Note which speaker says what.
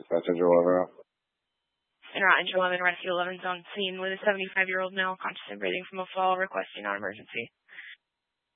Speaker 1: Dispatch Engine 11 out.
Speaker 2: Interroute Engine 11, Rescue 11 is on scene with a 75-year-old male conscious and breathing from a fall requesting non-emergency.